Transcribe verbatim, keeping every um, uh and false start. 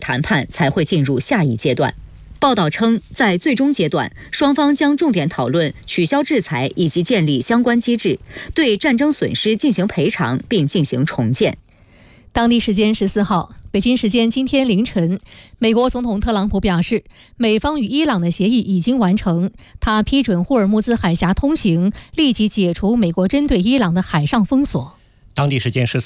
谈判才会进入下一阶段。报道称，在最终阶段，双方将重点讨论取消制裁以及建立相关机制，对战争损失进行赔偿并进行重建。 当地时间十四号，北京时间今天凌晨，美国总统特朗普表示，美方与伊朗的协议已经完成，他批准霍尔木兹海峡通行，立即解除美国针对伊朗的海上封锁。 当地时间十四